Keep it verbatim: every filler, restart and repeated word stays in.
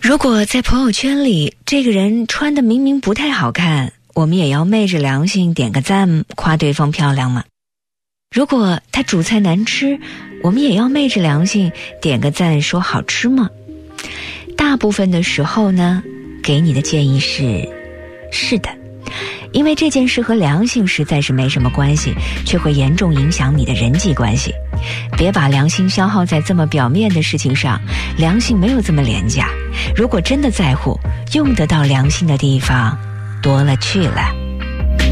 如果在朋友圈里，这个人穿的明明不太好看，我们也要昧着良心点个赞，夸对方漂亮吗？如果他煮菜难吃，我们也要昧着良心点个赞说好吃吗？大部分的时候呢，给你的建议是是的，因为这件事和良心实在是没什么关系，却会严重影响你的人际关系。别把良心消耗在这么表面的事情上，良心没有这么廉价。如果真的在乎，用得到良心的地方多了去了。